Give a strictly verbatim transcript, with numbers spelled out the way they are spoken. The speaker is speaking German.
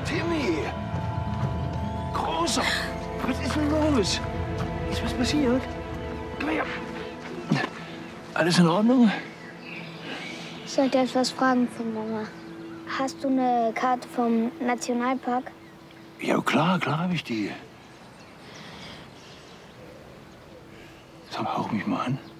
Timmy! Großer! Was ist denn los? Ist was passiert? Komm her. Alles in Ordnung? Ich sollte etwas fragen von Mama. Hast du eine Karte vom Nationalpark? Ja, klar, klar habe ich die. Sag mal, hauch mich mal an.